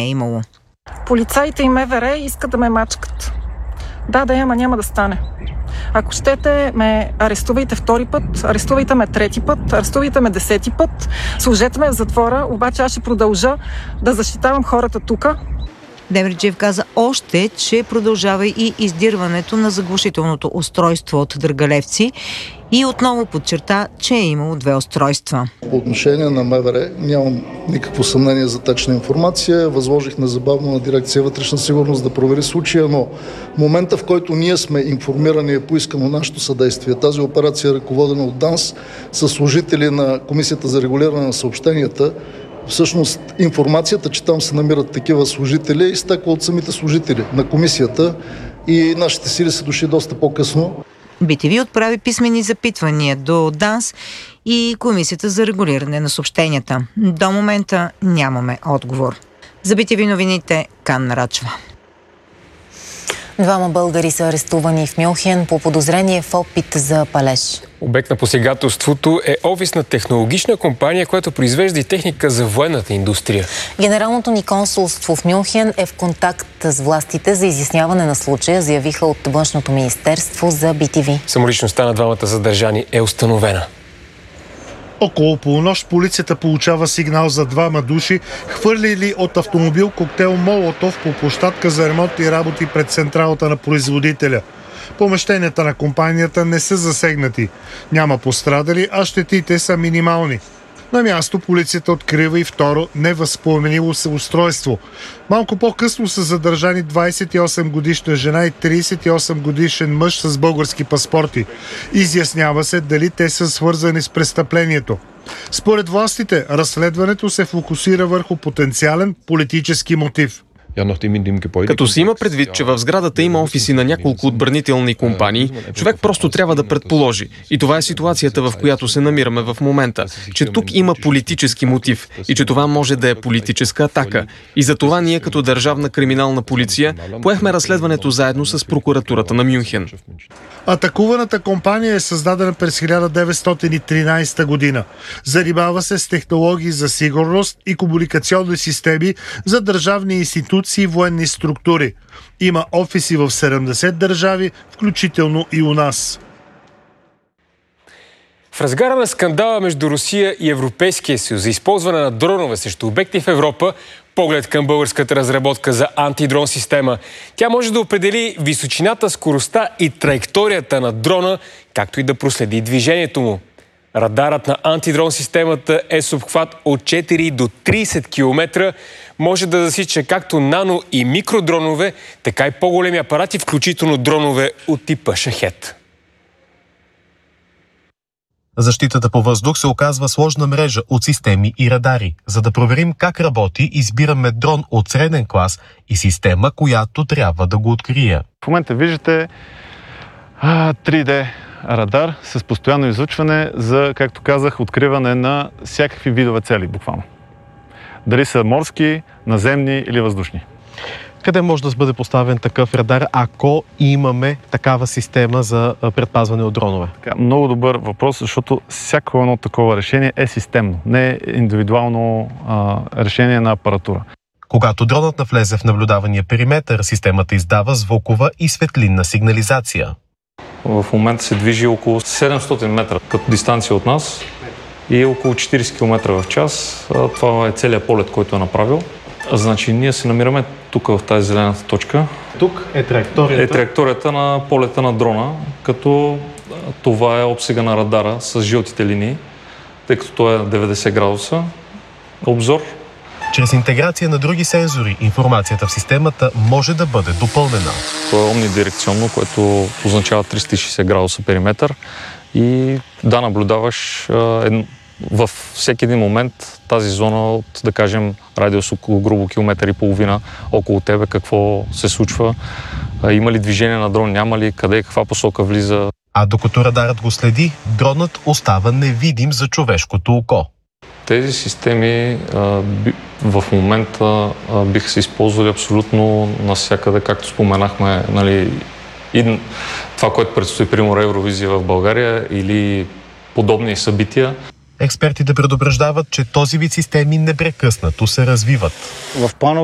е имало. Полицаите и МВР искат да ме мачкат. Да, ама няма да стане. Ако щете, ме арестувайте втори път, арестувайте ме трети път, арестувайте ме 10-ти път, сложете ме в затвора, обаче аз ще продължа да защитавам хората тука. Демерджиев каза още, че продължава и издирването на заглушителното устройство от Драгалевци и отново подчерта, че е имало 2 устройства. По отношение на МВР нямам никакво съмнение за течна информация. Възложих незабавно на дирекция вътрешна сигурност да провери случая, но в момента, в който ние сме информирани, е поискано нашето съдействие. Тази операция е ръководена от ДАНС с служители на Комисията за регулиране на съобщенията. Всъщност информацията, че там се намират такива служители, е изтекла от самите служители на комисията и нашите сили са дошли доста по-късно. BTV отправи писмени запитвания до ДАНС и Комисията за регулиране на съобщенията. До момента нямаме отговор. За BTV новините, Канна Рачева. 2 българи са арестувани в Мюнхен по подозрение в опит за палеж. Обект на посегателството е офис на технологична компания, която произвежда и техника за военната индустрия. Генералното ни консулство в Мюнхен е в контакт с властите за изясняване на случая, заявиха от Външното министерство за BTV. Самоличността на двамата задържани е установена. Около полунощ полицията получава сигнал за 2 души, хвърлили от автомобил коктейл Молотов по площадка за ремонтни работи пред централата на производителя. Помещенията на компанията не са засегнати. Няма пострадали, а щетите са минимални. На място полицията открива и второ невъзпламенило се устройство. Малко по-късно са задържани 28-годишна жена и 38-годишен мъж с български паспорти. Изяснява се дали те са свързани с престъплението. Според властите, разследването се фокусира върху потенциален политически мотив. Като се има предвид, че в сградата има офиси на няколко отбранителни компании, човек просто трябва да предположи. И това е ситуацията, в която се намираме в момента. Че тук има политически мотив и че това може да е политическа атака. И за това ние като държавна криминална полиция поехме разследването заедно с прокуратурата на Мюнхен. Атакуваната компания е създадена през 1913 година. Занимава се с технологии за сигурност и комуникационни системи за държавни институции и военни структури. Има офиси в 70 държави, включително и у нас. В разгара на скандала между Русия и Европейския съюз за използване на дронове срещу обекти в Европа, поглед към българската разработка за антидрон система. Тя може да определи височината, скоростта и траекторията на дрона, както и да проследи движението му. Радарът на антидрон системата е с обхват от 4 до 30 км. Може да засича както нано и микродронове, така и по-големи апарати, включително дронове от типа Шахед. Защитата по въздух се оказва сложна мрежа от системи и радари. За да проверим как работи, избираме дрон от среден клас и система, която трябва да го открие. В момента виждате 3D радар с постоянно излъчване за, както казах, откриване на всякакви видове цели, буквално. Дали са морски, наземни или въздушни. Къде може да бъде поставен такъв радар, ако имаме такава система за предпазване от дронове? Много добър въпрос, защото всяко едно такова решение е системно, не е индивидуално решение на апаратура. Когато дронът навлезе в наблюдавания периметър, системата издава звукова и светлинна сигнализация. В момента се движи около 700 метра като дистанция от нас и около 40 км в час. Това е целият полет, който е направил. Значи ние се намираме тук в тази зелената точка. Тук е траекторията? Е траекторията на полета на дрона, като това е обсега на радара с жълтите линии, тъй като той е 90 градуса обзор. Чрез интеграция на други сензори, информацията в системата може да бъде допълнена. Това е омнидирекционно, което означава 360 градуса периметър и да наблюдаваш във всеки един момент тази зона от, да кажем, радиус около грубо километър и половина около тебе, какво се случва, има ли движение на дрон, няма ли, къде, каква посока влиза. А докато радарът го следи, дронът остава невидим за човешкото око. Тези системи в момента биха се използвали абсолютно навсякъде, както споменахме, нали, и това, което предстои, примерно, Евровизия в България или подобни събития. Експертите предупреждават, че този вид системи непрекъснато се развиват. В плана